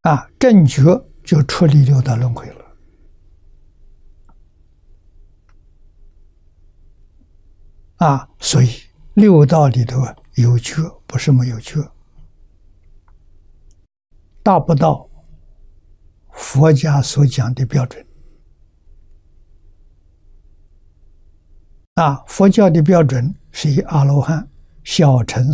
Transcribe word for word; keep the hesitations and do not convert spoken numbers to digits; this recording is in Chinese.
啊，正觉就出离六道轮回了。啊，所以六道里头有觉，不是没有觉。达不到佛家所讲的标准。啊，佛教的标准是以阿罗汉、小乘